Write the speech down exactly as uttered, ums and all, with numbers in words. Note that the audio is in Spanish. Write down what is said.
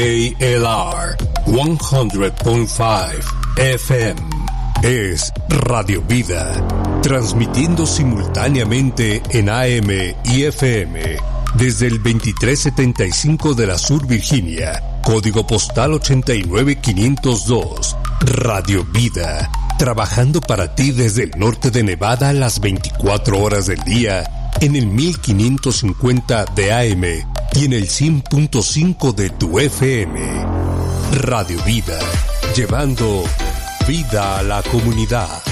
A L R cien punto cinco F M es Radio Vida, transmitiendo simultáneamente en A M y F M desde el veintitrés setenta y cinco de la Sur Virginia, código postal ochenta y nueve quinientos dos. Radio Vida, trabajando para ti desde el norte de Nevada las veinticuatro horas del día en el mil quinientos cincuenta de A M y en el cien punto cinco de tu F M. Radio Vida, llevando vida a la comunidad.